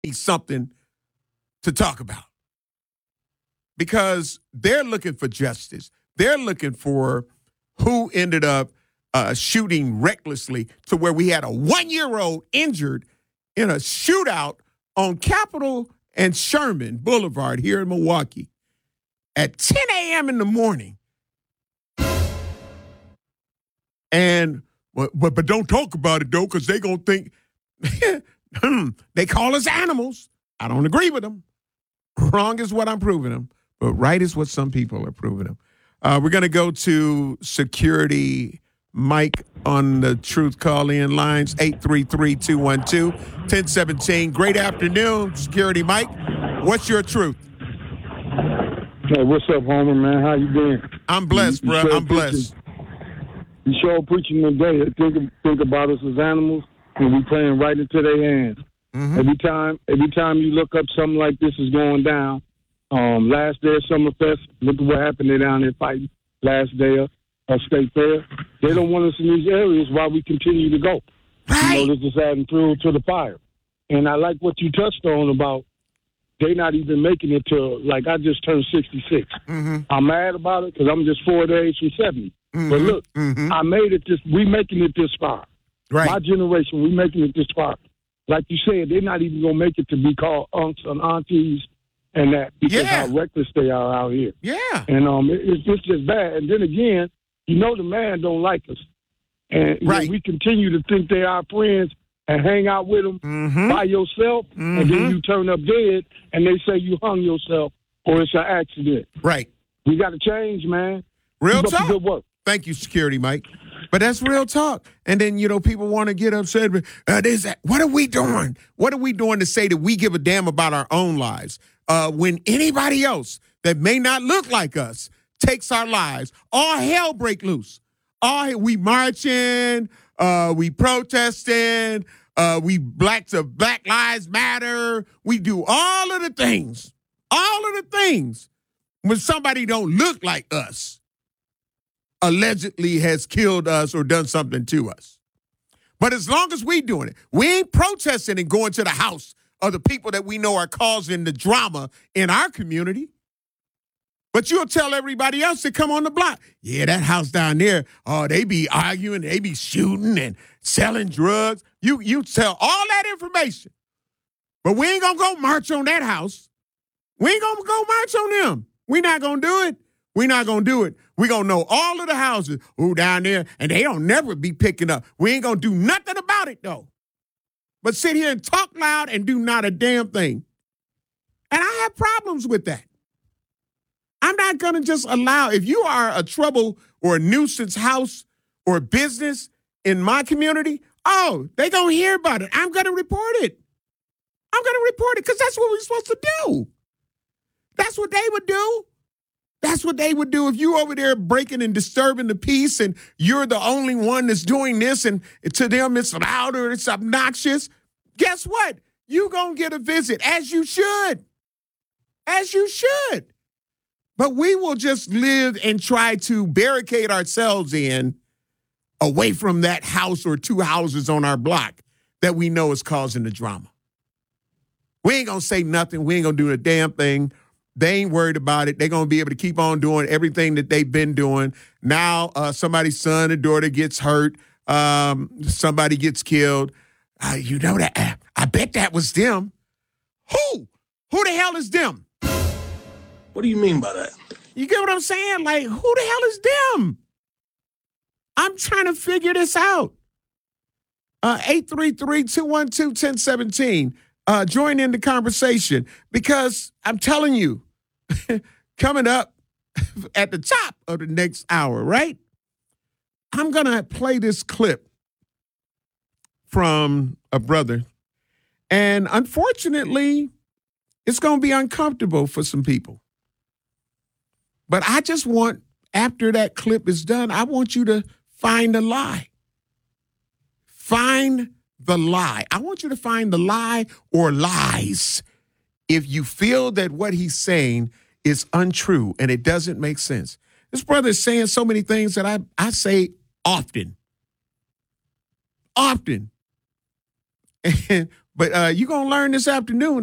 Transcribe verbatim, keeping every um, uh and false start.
me something to talk about because they're looking for justice. They're looking for who ended up uh, shooting recklessly to where we had a one-year-old injured in a shootout on Capitol and Sherman Boulevard here in Milwaukee at ten a.m. in the morning. And but but, but don't talk about it though, because they gonna think they call us animals. I don't agree with them. Wrong is what I'm proving them, but right is what some people are proving them. Uh, we're gonna go to security Mike on the Truth Call-in lines, eight three three, two one two, one zero one seven. Great afternoon, security Mike. What's your truth? Hey, what's up, Homer, man? How you doing? I'm blessed, you, you bro. sure I'm blessed. You sure preaching today. Think, think about us as animals, and we playing right into their hands. Mm-hmm. Every time every time you look up something like this is going down, um, last day of Summerfest, look at what happened. They're down there fighting. Last day of uh, State Fair. They don't want us in these areas while we continue to go. Right. You know, this is adding fuel to the fire. And I like what you touched on about they not even making it to, like, I just turned sixty-six. Mm-hmm. I'm mad about it because I'm just four days from seventy. Mm-hmm. But look, mm-hmm. I made it this, we making it this far. Right. My generation, we making it this far. Like you said, they're not even going to make it to be called unks and aunties and that because yeah. how reckless they are out here. Yeah. And um, it, it's, it's just bad. And then again, you know the man don't like us. And right. know, we continue to think they are friends and hang out with them mm-hmm. by yourself, mm-hmm. and then you turn up dead, and they say you hung yourself or it's an accident. Right. We got to change, man. Real Keep talk. up the good work. Thank you, security, Mike. But that's real talk. And then, you know, people want to get upset. But, uh, there's that. What are we doing? What are we doing to say that we give a damn about our own lives uh, when anybody else that may not look like us takes our lives? All hell break loose. All we marching, uh, we protesting, uh, we black to Black Lives Matter. We do all of the things, all of the things when somebody don't look like us allegedly has killed us or done something to us. But as long as we doing it, we ain't protesting and going to the house of the people that we know are causing the drama in our community. But you'll tell everybody else to come on the block. Yeah, that house down there, oh, they be arguing, they be shooting and selling drugs. You you tell all that information. But we ain't going to go march on that house. We ain't going to go march on them. We not going to do it. We not going to do it. We going to know all of the houses who down there, and they don't never be picking up. We ain't going to do nothing about it, though. But sit here and talk loud and do not a damn thing. And I have problems with that. I'm not going to just allow, if you are a trouble or a nuisance house or business in my community, oh, they going to hear about it. I'm going to report it. I'm going to report it because that's what we're supposed to do. That's what they would do. That's what they would do if you over there breaking and disturbing the peace and you're the only one that's doing this and to them it's louder, it's obnoxious. Guess what? You going to get a visit, as you should. As you should. But we will just live and try to barricade ourselves in away from that house or two houses on our block that we know is causing the drama. We ain't going to say nothing. We ain't going to do a damn thing. They ain't worried about it. They're going to be able to keep on doing everything that they've been doing. Now uh, somebody's son or daughter gets hurt. Um, somebody gets killed. Uh, you know that. Uh, I bet that was them. Who? Who the hell is them? What do you mean by that? You get what I'm saying? Like, who the hell is them? I'm trying to figure this out. Uh, eight three three, two one two, one zero one seven. Uh, join in the conversation because I'm telling you, coming up at the top of the next hour, right? I'm going to play this clip from a brother. And unfortunately, it's going to be uncomfortable for some people. But I just want, after that clip is done, I want you to find a lie. Find the lie. I want you to find the lie or lies if you feel that what he's saying is untrue and it doesn't make sense. This brother is saying so many things that I, I say often. Often. And But uh, you're going to learn this afternoon.